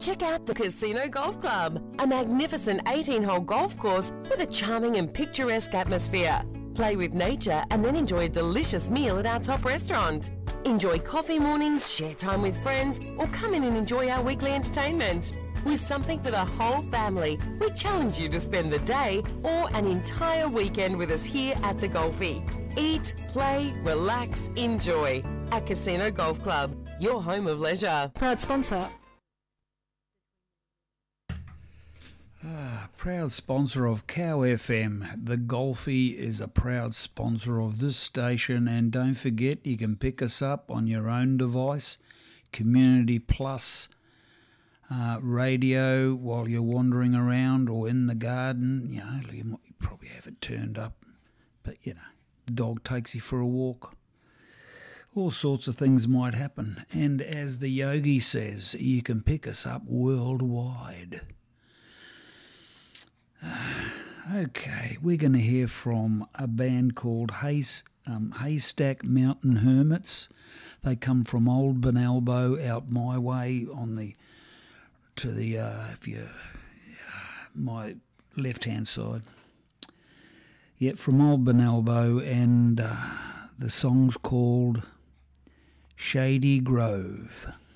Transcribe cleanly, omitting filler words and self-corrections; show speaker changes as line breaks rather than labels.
Check out the Casino Golf Club, a magnificent 18-hole golf course with a charming and picturesque atmosphere. Play with nature and then enjoy a delicious meal at our top restaurant. Enjoy coffee mornings, share time with friends, or come in and enjoy our weekly entertainment. With something for the whole family, we challenge you to spend the day or an entire weekend with us here at the Golfie. Eat, play, relax, enjoy. At Casino Golf Club, your home of leisure.
Proud sponsor.
Proud sponsor of Cow FM. The Golfie is a proud sponsor of this station, and don't forget you can pick us up on your own device, Community Plus radio, while you're wandering around or in the garden. You know, you probably have it turned up, but you know, the dog takes you for a walk. All sorts of things might happen, and as the yogi says, you can pick us up worldwide. Okay, we're going to hear from a band called Haystack Mountain Hermits. They come from Old Benalbo out my way my left-hand side. Yep, from Old Benalbo, and the song's called Shady Grove.